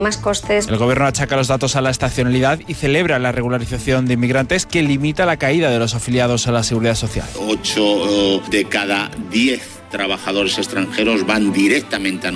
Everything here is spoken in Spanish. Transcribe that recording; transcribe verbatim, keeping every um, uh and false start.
Más costes. El gobierno achaca los datos a la estacionalidad y celebra la regularización de inmigrantes que limita la caída de los afiliados a la Seguridad Social. Ocho de cada diez trabajadores extranjeros van directamente a